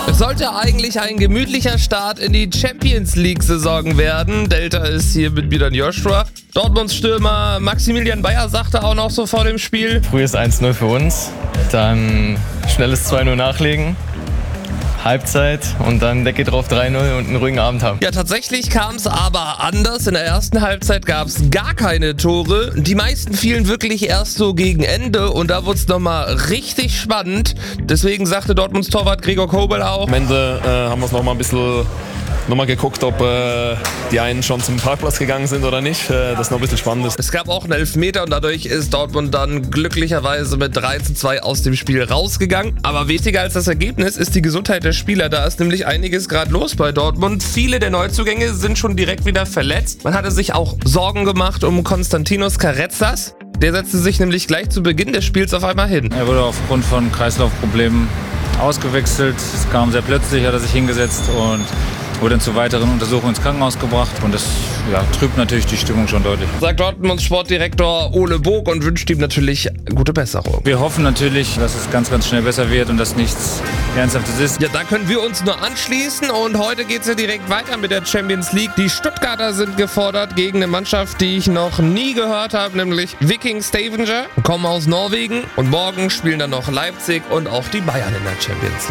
Es sollte eigentlich ein gemütlicher Start in die Champions League-Saison werden. Delta ist hier mit Milan Joshua. Dortmunds Stürmer Maximilian Bayer sagte auch noch so vor dem Spiel: Frühes 1-0 für uns, dann schnelles 2-0 nachlegen, Halbzeit und dann Decke drauf 3-0 und einen ruhigen Abend haben. Ja, tatsächlich kam es aber anders. In der ersten Halbzeit gab es gar keine Tore. Die meisten fielen wirklich erst so gegen Ende und da wurde es nochmal richtig spannend. Deswegen sagte Dortmunds Torwart Gregor Kobel auch: Am Ende haben wir es nochmal ein bisschen geguckt, ob die einen schon zum Parkplatz gegangen sind oder nicht. Das noch ein bisschen spannend ist. Es gab auch einen Elfmeter und dadurch ist Dortmund dann glücklicherweise mit 3:2 aus dem Spiel rausgegangen. Aber wichtiger als das Ergebnis ist die Gesundheit der Spieler. Da ist nämlich einiges gerade los bei Dortmund. Viele der Neuzugänge sind schon direkt wieder verletzt. Man hatte sich auch Sorgen gemacht um Konstantinos Carrezzas. Der setzte sich nämlich gleich zu Beginn des Spiels auf einmal hin. Er wurde aufgrund von Kreislaufproblemen ausgewechselt. Es kam sehr plötzlich, hat er sich hingesetzt und wurde dann zu weiteren Untersuchungen ins Krankenhaus gebracht und das trübt natürlich die Stimmung schon deutlich. Sagt Dortmunds Sportdirektor Ole Bog und wünscht ihm natürlich gute Besserung. Wir hoffen natürlich, dass es ganz, ganz schnell besser wird und dass nichts Ernsthaftes ist. Ja, da können wir uns nur anschließen und heute geht es ja direkt weiter mit der Champions League. Die Stuttgarter sind gefordert gegen eine Mannschaft, die ich noch nie gehört habe, nämlich Viking Stavanger, kommen aus Norwegen und morgen spielen dann noch Leipzig und auch die Bayern in der Champions League.